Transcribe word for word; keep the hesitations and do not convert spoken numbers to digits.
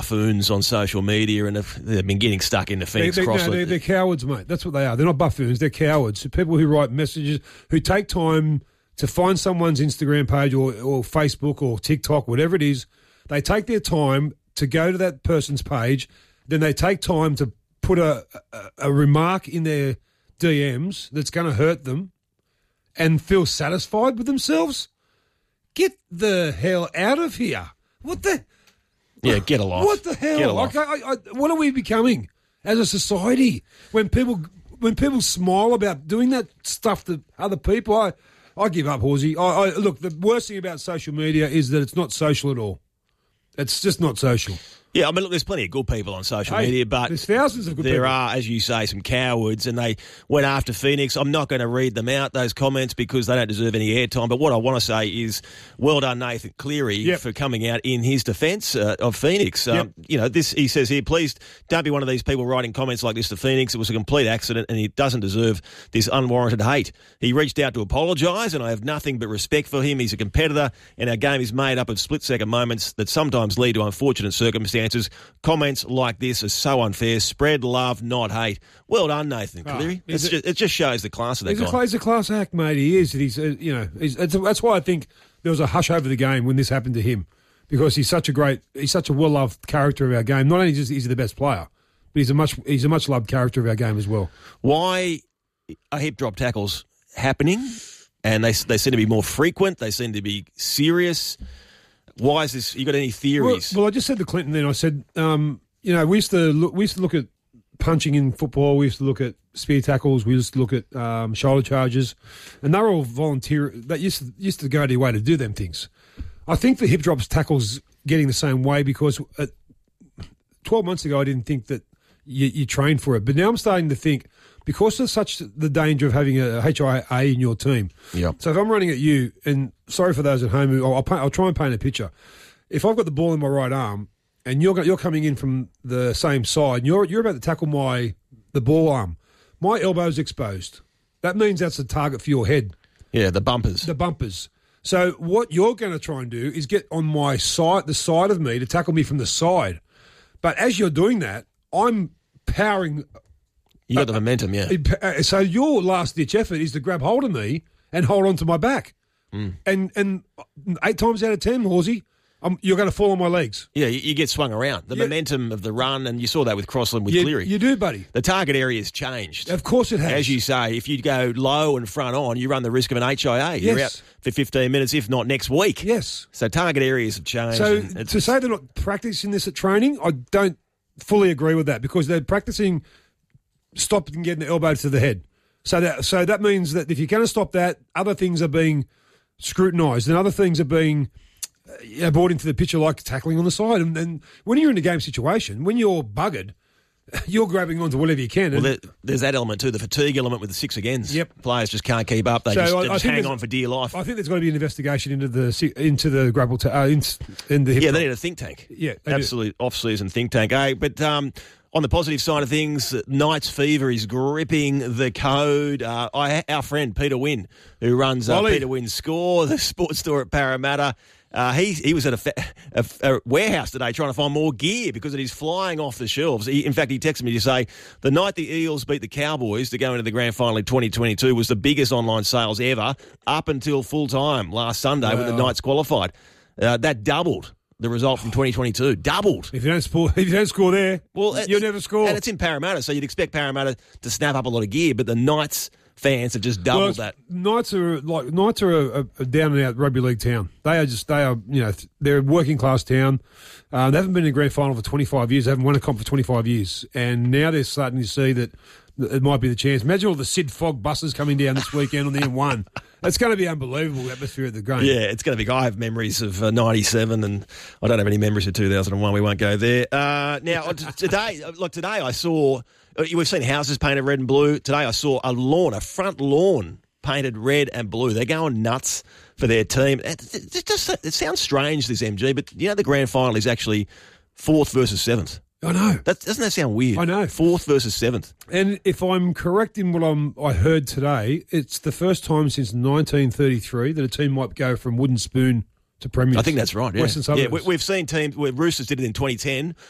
buffoons on social media and have, they've been getting stuck into Phoenix they, they, Crossland. No, they're, they're cowards, mate. That's what they are. They're not buffoons. They're cowards. People who write messages, who take time to find someone's Instagram page or, or Facebook or TikTok, whatever it is. They take their time to go to that person's page. Then they take time to put a, a, a remark in their D Ms that's going to hurt them and feel satisfied with themselves. Get the hell out of here. What the... Yeah, get a life. What the hell? Get a life. Like, I, I, what are we becoming as a society when people when people smile about doing that stuff to other people? I, I give up, Horsey. I, I, look, the worst thing about social media is that it's not social at all. It's just not social. Yeah, I mean, look, there's plenty of good people on social Hey, media, but there's thousands of good there people. are, as you say, some cowards, and they went after Phoenix. I'm not going to read them out, those comments, because they don't deserve any airtime. But what I want to say is, well done, Nathan Cleary, Yep. for coming out in his defence uh, of Phoenix. Um, Yep. You know, this he says here, please don't be one of these people writing comments like this to Phoenix. It was a complete accident, and he doesn't deserve this unwarranted hate. He reached out to apologise, and I have nothing but respect for him. He's a competitor, and our game is made up of split-second moments that sometimes lead to unfortunate circumstances. Comments like this are so unfair. Spread love, not hate. Well done, Nathan Oh, Cleary. is It's it- just, it just shows the class of that He's guy. a, he's a class act, mate. He is. He's, uh, you know, he's, it's, that's why I think there was a hush over the game when this happened to him, because he's such a great, he's such a well-loved character of our game. Not only just is he the best player, but he's a much, he's a much loved character of our game as well. Why are hip drop tackles happening? And they they seem to be more frequent. They seem to be serious. Why is this? You got any Well, theories? well, I just said to Clinton then. I said, um, you know, we used to look, we used to look at punching in football. We used to look at spear tackles. We used to look at um, shoulder charges, and they were all volunteer. That used to, used to go out of your way to do them things. I think the hip drops tackles getting the same way because uh, twelve months ago I didn't think that you, you trained for it, but now I'm starting to think because of such the danger of having a H I A in your team. Yep. So if I'm running at you, and sorry for those at home, who, I'll, paint, I'll try and paint a picture. If I've got the ball in my right arm and you're go- you're coming in from the same side, and you're you're about to tackle my the ball arm, my elbow's exposed. That means that's a target for your head, Yeah, the bumpers. the bumpers. So what you're going to try and do is get on my side, the side of me, to tackle me from the side. But as you're doing that, I'm powering. You got the momentum, yeah. Uh, So your last ditch effort is to grab hold of me and hold on to my back. Mm. And and eight times out of ten, Horsey, um, you're going to fall on my legs. Yeah, you, you get swung around. The Yeah. momentum of the run, and you saw that with Crossland with You, Cleary. you do, buddy. The target area has changed. Of course it has. As you say, if you go low and front on, you run the risk of an H I A. You're Yes. out for fifteen minutes, if not next week. Yes. So target areas have changed. So and it's- to say they're not practicing this at training, I don't fully agree with that because they're practicing stopping getting the elbow to the head. So that so that means that if you're going to stop that, other things are being scrutinised and other things are being uh, you know, brought into the picture, like tackling on the side. And, and when you're in a game situation, when you're buggered, you're grabbing onto whatever you can. Well, And there, there's that element too, the fatigue element with the six agains. Yep. Players just can't keep up. They So just, I- they I just think hang there's- on for dear life. I think there's got to be an investigation into the si- into the grapple ta- uh, in, in the hip Yeah, drop. they need a think tank. Yeah, they do. absolute off-season think tank. Eh? But um, on the positive side of things, Knights fever is gripping the code. Uh, I, our friend Peter Wynn, who runs uh, Ollie. Peter Wynn Score, the sports store at Parramatta, uh, he he was at a, fa- a, a warehouse today trying to find more gear because it is flying off the shelves. He, in fact, he texted me to say the night the Eels beat the Cowboys to go into the grand final in twenty twenty-two was the biggest online sales ever up until full time last Sunday when the Wow. Knights qualified. Uh, that doubled the result from twenty twenty-two. Doubled. If you don't score, if you don't score there, Well, it- you'll never score. And it's in Parramatta, so you'd expect Parramatta to snap up a lot of gear, but the Knights fans have just Well, doubled it's- that. Knights are like Knights are a, a down and out rugby league town. They are just they are you know they're a working class town. Uh, they haven't been in a grand final for twenty-five years. They haven't won a comp for twenty-five years, and now they're starting to see that it might be the chance. Imagine all the Sid Fogg buses coming down this weekend on the M one. It's going to be unbelievable atmosphere at the game. Yeah, it's going to be. I have memories of uh, ninety-seven, and I don't have any memories of two thousand one. We won't go there. Uh, now, t- today, look, today I saw, uh, we've seen houses painted red and blue. Today I saw a lawn, a front lawn painted red and blue. They're going nuts for their team. It, it, it just it sounds strange, this M G, but you know the grand final is actually fourth versus seventh. I know. That, doesn't that sound weird? I know. Fourth versus seventh. And if I'm correct in what I'm, I heard today, it's the first time since nineteen thirty-three that a team might go from wooden spoon to Premiers. I think that's right. Yeah, Western yeah. Suburbs. We, we've seen teams where Roosters did it in twenty ten.